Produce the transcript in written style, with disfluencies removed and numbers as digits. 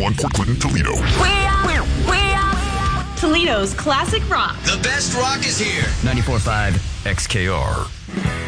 101 Port Clinton, Toledo. We are Toledo's classic rock. The best rock is here. 94.5 XKR.